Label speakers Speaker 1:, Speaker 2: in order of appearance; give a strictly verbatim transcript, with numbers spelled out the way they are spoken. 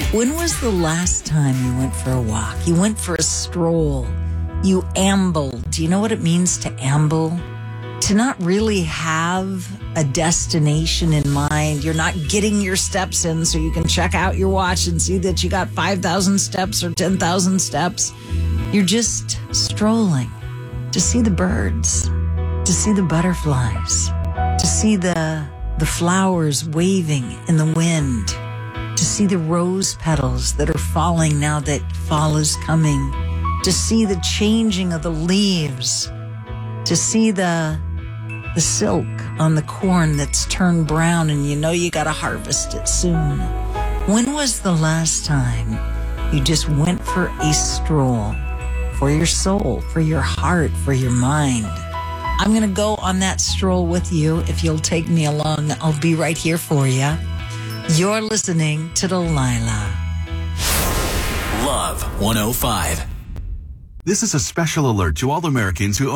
Speaker 1: When was the last time you went for a walk? You went for a stroll. You ambled. Do you know what it means to amble? To not really have a destination in mind. You're not getting your steps in so you can check out your watch and see that you got five thousand steps or ten thousand steps. You're just strolling to see the birds, to see the butterflies, to see the, the flowers waving in the wind, to see the rose petals that are falling now that fall is coming, to see the changing of the leaves, to see the the silk on the corn that's turned brown and you know you got to harvest it soon. When was the last time you just went for a stroll for your soul, for your heart, for your mind? I'm going to go on that stroll with you. If you'll take me along, I'll be right here for you. You're listening to Delilah.
Speaker 2: Love one oh five.
Speaker 3: This is a special alert to all Americans who